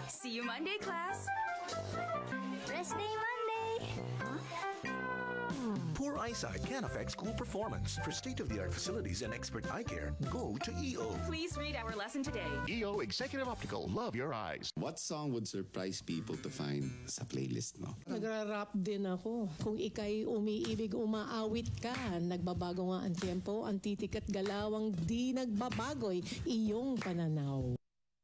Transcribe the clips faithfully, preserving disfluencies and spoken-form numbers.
See you Monday, class! Rest day Monday! Poor eyesight can affect school performance. For state-of-the-art facilities and expert eye care, go to E O. Please read our lesson today. E O Executive Optical, love your eyes. What song would surprise people to find sa playlist mo? Nagra-rap din ako. Kung ikay umiibig, umaawit ka. Nagbabago nga ang tempo, ang titik at galawang di nagbabagoy iyong pananaw.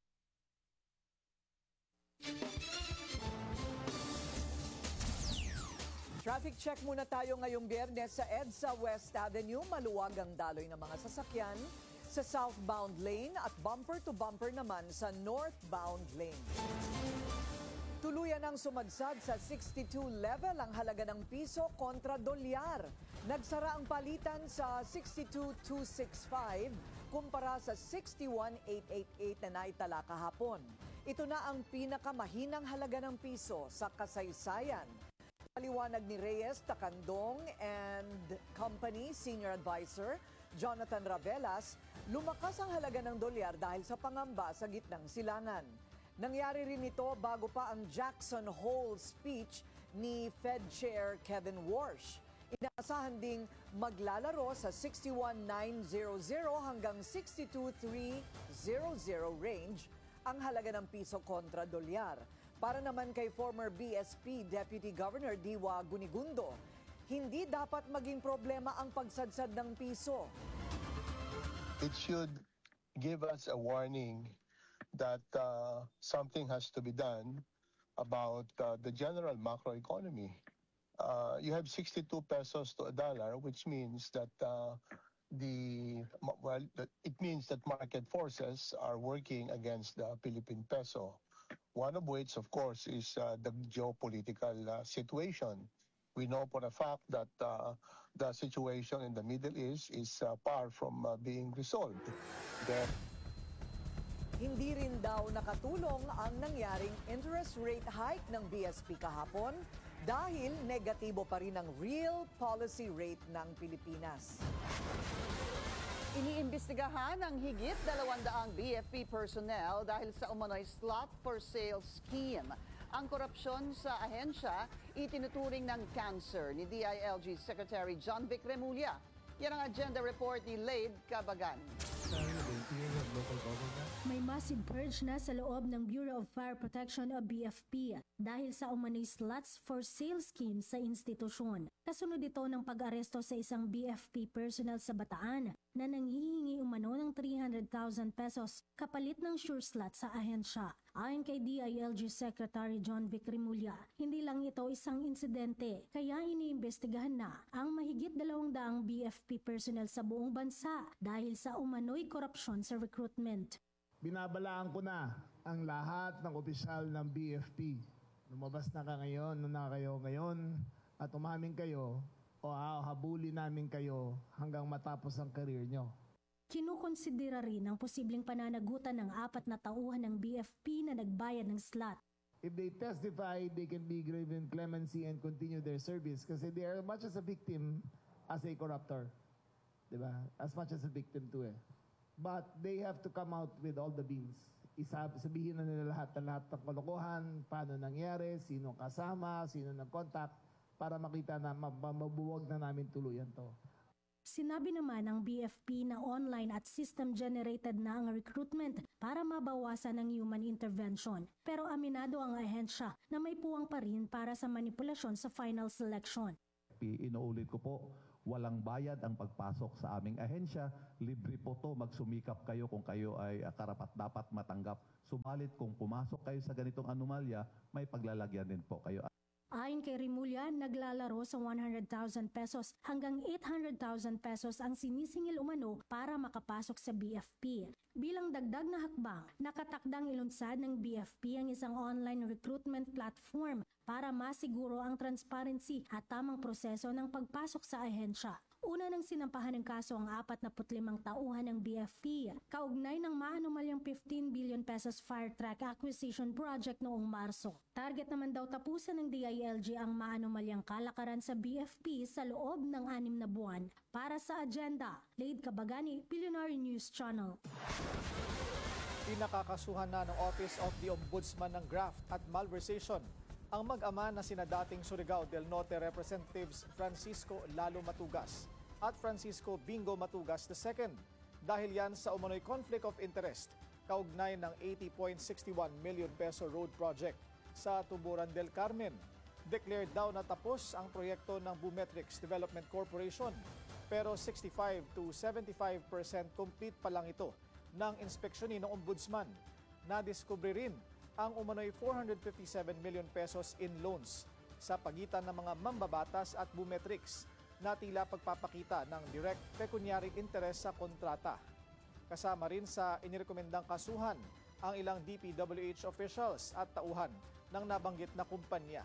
Traffic check muna tayo ngayong Biyernes sa EDSA West Avenue. Maluwag ang daloy ng mga sasakyan sa southbound lane at bumper-to-bumper naman sa northbound lane. Tuluyan ang sumadsad sa sixty-two level ang halaga ng piso kontra dolyar. Nagsara ang palitan sa sixty-two thousand two hundred sixty-five kumpara sa sixty-one thousand eight hundred eighty-eight na naitala kahapon. Ito na ang pinakamahinang halaga ng piso sa kasaysayan. Paliwanag ni Reyes Takandong and Company Senior Advisor Jonathan Ravelas, lumakas ang halaga ng dolyar dahil sa pangamba sa gitnang silangan. Nangyari rin ito bago pa ang Jackson Hole speech ni Fed Chair Kevin Warsh. Inaasahan ding maglalaro sa sixty-one thousand nine hundred hanggang sixty-two thousand three hundred range ang halaga ng piso kontra dolyar. Para naman kay former B S P Deputy Governor Diwa Gunigundo, hindi dapat maging problema ang pagsadsad ng piso. It should give us a warning that uh, something has to be done about uh, the general macroeconomy. Uh, you have sixty-two pesos to a dollar, which means that uh, the well, it means that market forces are working against the Philippine peso. One of which, of course, is uh, the geopolitical uh, situation. We know for a fact that uh, the situation in the Middle East is uh, far from uh, being resolved. There Hindi rin daw nakatulong ang nangyaring interest rate hike ng B S P kahapon dahil negatibo pa rin ang real policy rate ng Pilipinas. Iniimbestigahan ang higit dalawandaang B F P personnel dahil sa umano'y slot for sale scheme. Ang korupsyon sa ahensya itinuturing ng cancer ni D I L G Secretary John Vic Remulla. Yan ang agenda report ni Laid Cabagan. May massive purge na sa loob ng Bureau of Fire Protection o B F P dahil sa umano'y slots for sale scheme sa institusyon. Kasunod ito ng pag-aresto sa isang B F P personnel sa Bataan na nanghihingi umano ng three hundred thousand pesos kapalit ng sure slot sa ahensya. Ayon kay D I L G Secretary John Vic Remulla, hindi lang ito isang insidente, kaya iniimbestigahan na ang mahigit dalawang daang B F P personnel sa buong bansa dahil sa umano'y korupsyon sa recruitment. Binabalaan ko na ang lahat ng opisyal ng B F P. Lumabas na ka ngayon, nung na kayo ngayon, at umamin kayo, o habulin namin kayo hanggang matapos ang career nyo. Kinukonsidera rin ang posibleng pananagutan ng apat na tauhan ng B F P na nagbayad ng slot. If they testify, they can be given clemency and continue their service kasi they are much as a victim as a corruptor. Diba? As much as a victim too eh. But they have to come out with all the beans. Isab sabihin na nila lahat na lahat ng kalokohan, paano nangyari, sino kasama, sino nag-contact, para makita na mabuwag na namin tuluyan to. Sinabi naman ng B F P na online at system-generated na ang recruitment para mabawasan ang human intervention. Pero aminado ang ahensya na may puwang pa rin para sa manipulasyon sa final selection. Inuulit ko po, walang bayad ang pagpasok sa aming ahensya. Libre po to, magsumikap kayo kung kayo ay karapat dapat matanggap. Subalit kung pumasok kayo sa ganitong anomalya, may paglalagyan din po kayo. Ayon kay Remulla, naglalaro sa one hundred thousand pesos hanggang eight hundred thousand pesos ang sinisingil umano para makapasok sa B F P. Bilang dagdag na hakbang, nakatakdang ilunsad ng B F P ang isang online recruitment platform para masiguro ang transparency at tamang proseso ng pagpasok sa ahensya. Una nang sinampahan ng kaso ang apat na putlimang tauhan ng B F P, kaugnay ng maanumalyang fifteen billion pesos fire truck acquisition project noong Marso. Target naman daw tapusan ng D I L G ang maanumalyang kalakaran sa B F P sa loob ng anim na buwan. Para sa agenda, Laid Cabagani, Billionaire News Channel. Pinakakasuhan na ng Office of the Ombudsman ng graft at malversation ang mag-ama na sina dating Surigao del Norte Representatives Francisco Lalo Matugas at Francisco Bingo Matugas the second dahil yan sa umano'y conflict of interest kaugnay ng eighty point six one million peso road project sa Tuburan del Carmen. Declared daw na tapos ang proyekto ng Bumetrics Development Corporation pero sixty-five to seventy-five percent complete pa lang ito ng inspeksyonin ng Ombudsman. Nadiskubre rin ang umano'y four hundred fifty-seven million pesos in loans sa pagitan ng mga mambabatas at Bumetrics na tila pagpapakita ng direct pecuniary interest sa kontrata. Kasama rin sa inirekomendang kasuhan ang ilang D P W H officials at tauhan ng nabanggit na kumpanya.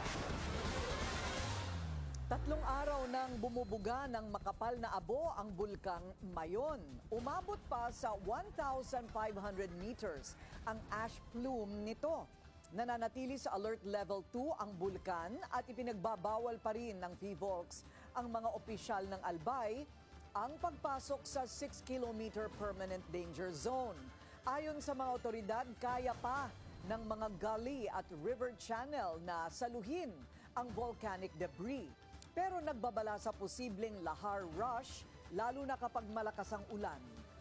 Tatlong araw nang bumubuga ng makapal na abo ang bulkang Mayon. Umabot pa sa one thousand five hundred meters ang ash plume nito. Nananatili sa alert level two ang bulkan at ipinagbabawal pa rin ng PHIVOLCS ang mga opisyal ng Albay ang pagpasok sa six kilometer permanent danger zone. Ayon sa mga otoridad, kaya pa ng mga gully at river channel na saluhin ang volcanic debris. Pero nagbabala sa posibleng lahar rush, lalo na kapag malakas ang ulan.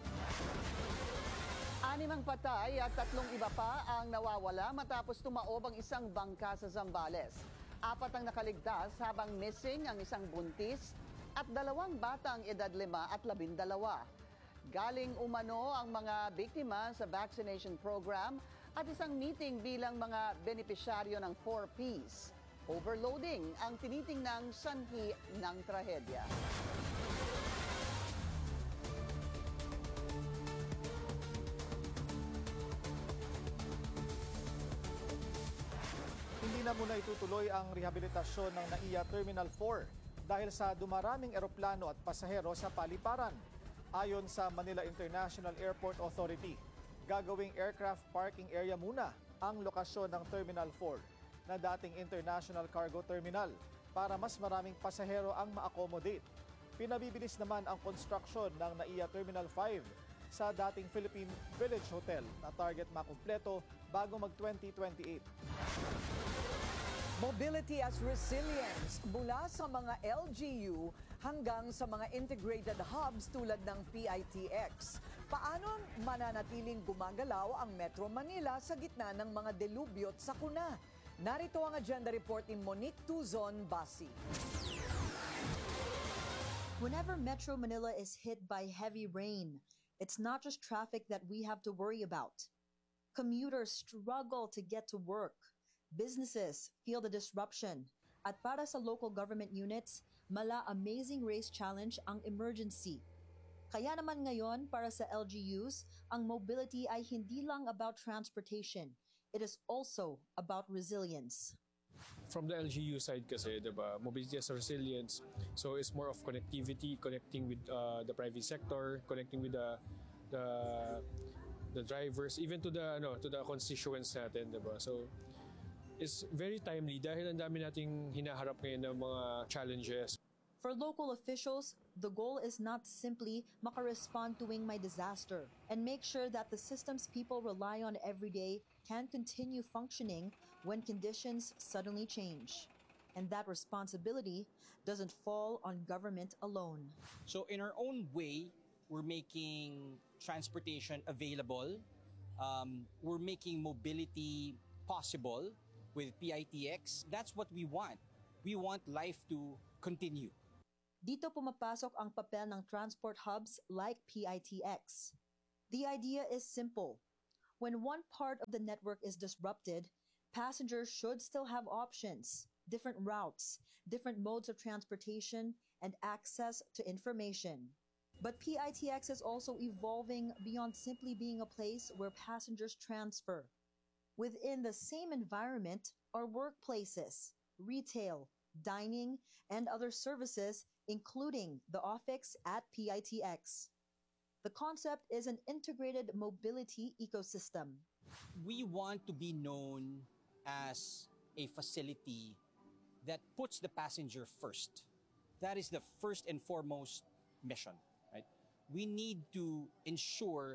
Animang patay at tatlong iba pa ang nawawala matapos tumaob ang isang bangka sa Zambales. Apat ang nakaligtas habang missing ang isang buntis at dalawang batang edad lima at labindalawa. Galing umano ang mga biktima sa vaccination program at isang meeting bilang mga benepisyaryo ng four Ps. Overloading ang tinitingnang sanhi ng trahedya. Hindi na muna itutuloy ang rehabilitasyon ng NAIA Terminal four dahil sa dumaraming eroplano at pasahero sa paliparan. Ayon sa Manila International Airport Authority, gagawing aircraft parking area muna ang lokasyon ng Terminal four na dating International Cargo Terminal para mas maraming pasahero ang ma-accommodate. Pinabibilis naman ang construction ng NAIA Terminal five sa dating Philippine Village Hotel na target makumpleto bago mag twenty twenty-eight. Mobility as resilience mula sa mga L G U hanggang sa mga integrated hubs tulad ng P I T X. Paano mananatiling gumagalaw ang Metro Manila sa gitna ng mga delubyo at sakuna? Narito ang agenda report ni Monique Tuzon Basi. Whenever Metro Manila is hit by heavy rain, it's not just traffic that we have to worry about. Commuters struggle to get to work. Businesses feel the disruption. At para sa local government units, mala Amazing Race Challenge ang emergency. Kaya naman ngayon para sa L G Us, ang mobility ay hindi lang about transportation. It is also about resilience. From the L G U side kasi, diba, mobility as a resilience, so it's more of connectivity, connecting with uh, the private sector, connecting with the the the drivers, even to the no to the constituents natin, diba? So it's very timely dahil ang dami nating hinaharap ngayon ng mga challenges. For local officials, the goal is not simply makarespond tuwing may disaster and make sure that the systems people rely on every day can continue functioning when conditions suddenly change. And that responsibility doesn't fall on government alone. So in our own way, we're making transportation available. Um, we're making mobility possible with P I T X. That's what we want. We want life to continue. Dito pumapasok ang papel ng transport hubs like P I T X. The idea is simple. When one part of the network is disrupted, passengers should still have options, different routes, different modes of transportation, and access to information. But P I T X is also evolving beyond simply being a place where passengers transfer. Within the same environment are workplaces, retail, dining, and other services, including the office at P I T X. The concept is an integrated mobility ecosystem. We want to be known as a facility that puts the passenger first. That is the first and foremost mission, right? We need to ensure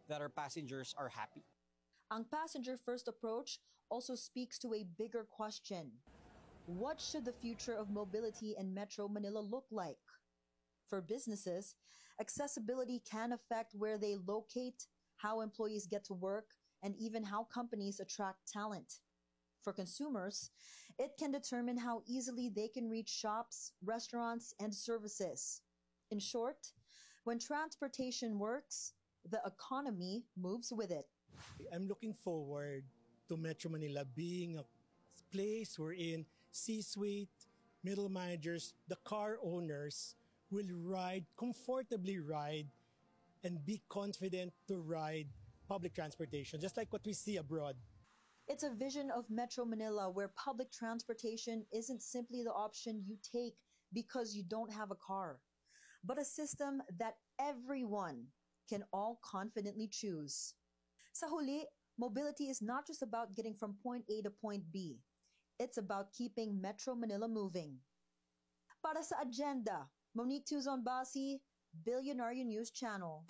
that our passengers are happy. Ang passenger-first approach also speaks to a bigger question. What should the future of mobility in Metro Manila look like? For businesses, accessibility can affect where they locate, how employees get to work, and even how companies attract talent. For consumers, it can determine how easily they can reach shops, restaurants, and services. In short, when transportation works, the economy moves with it. I'm looking forward to Metro Manila being a place wherein C-suite, middle managers, the car owners will ride, comfortably ride, and be confident to ride public transportation, just like what we see abroad. It's a vision of Metro Manila where public transportation isn't simply the option you take because you don't have a car, but a system that everyone can all confidently choose. Sa huli, mobility is not just about getting from point A to point B. It's about keeping Metro Manila moving. Para sa Agenda, Monique Tuzon-Basi, Billionaire News Channel.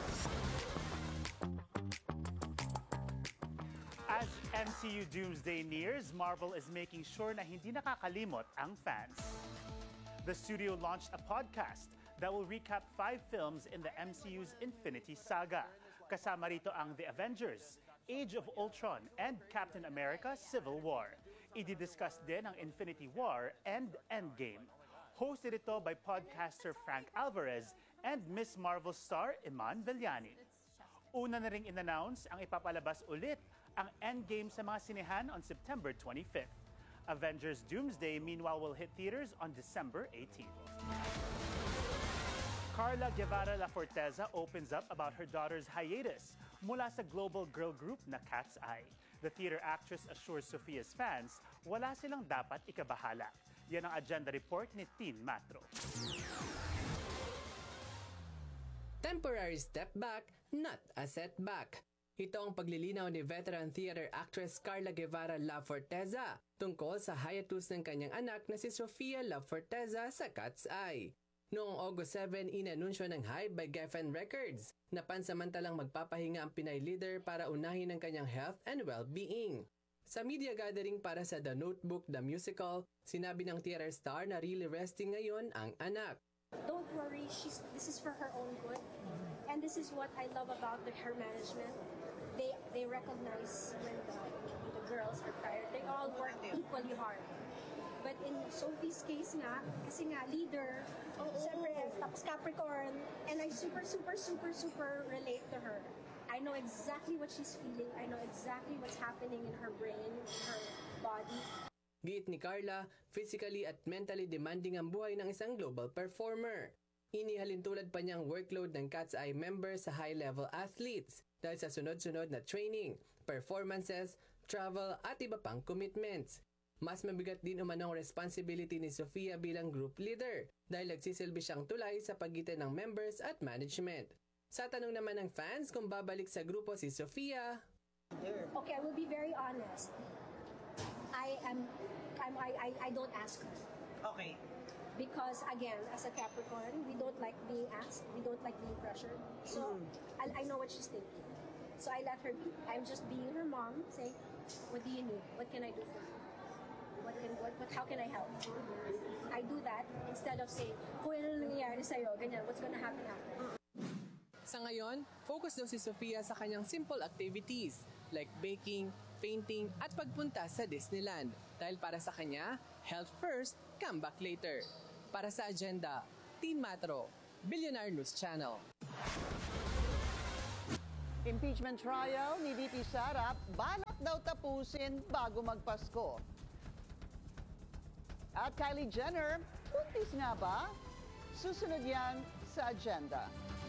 As M C U Doomsday nears, Marvel is making sure na hindi nakakalimot ang fans. The studio launched a podcast that will recap five films in the M C U's Infinity Saga. Kasama rito ang The Avengers, Age of Ultron, and Captain America Civil War. Ididiscuss din ang Infinity War and Endgame. Hosted ito by podcaster Frank Alvarez and Miss Marvel star Iman Villani. Una na ring in-announce ang ipapalabas ulit ang Endgame sa mga sinehan on September twenty-fifth. Avengers Doomsday, meanwhile, will hit theaters on December eighteenth. Carla Guevara La Forteza opens up about her daughter's hiatus mula sa global girl group na Cat's Eye. The theater actress assures Sophia's fans wala silang dapat ikabahala. Yan ang agenda report ni Tin Matro. Temporary step back, not a setback. Ito ang paglilinaw ni veteran theater actress Carla Guevara La Forteza tungkol sa hiatus ng kanyang anak na si Sofia La Forteza sa Cat's Eye. Noong August seventh, inanunsyo ng Hybe by Geffen Records na pansamantalang magpapahinga ang Pinay leader para unahin ang kanyang health and well-being. Sa media gathering para sa The Notebook The Musical, sinabi ng theater star na really resting ngayon ang anak. Don't worry, she's, this is for her own good. And this is what I love about the, her management. They they recognize when the, the girls are tired. They all work equally hard. But in Sophie's case nga, kasi nga leader, siyempre, tapos Capricorn, and I super, super, super, super relate to her. I know exactly what she's feeling. I know exactly what's happening in her brain, in her body. Giit ni Carla, physically at mentally demanding ang buhay ng isang global performer. Inihalintulad pa niyang workload ng Cat's Eye members sa high-level athletes dahil sa sunod-sunod na training, performances, travel at iba pang commitments. Mas mabigat din umanong responsibility ni Sofia bilang group leader dahil nagsisilbi siyang tulay sa pagitan ng members at management. Sa tanong naman ng fans kung babalik sa grupo si Sofia, okay, I will be very honest. I am, I'm, I, I, I don't ask her. Okay. Because again, as a Capricorn, we don't like being asked. We don't like being pressured. So mm. I, I know what she's thinking. So I let her be. I'm just being her mom, saying, "What do you need? What can I do for you? What can, what, what, how can I help?" I do that instead of saying, "Kung ano nangyayari sa'yo, ganyan, what's gonna happen after?" Sa ngayon, focus daw si Sofia sa kanyang simple activities like baking, painting at pagpunta sa Disneyland. Dahil para sa kanya, health first, come back later. Para sa Agenda, Tin Matro, Billionaire News Channel. Impeachment trial ni V P Sara, balak daw tapusin bago magpasko. At Kylie Jenner, buntis nga ba? Susunod yan sa Agenda.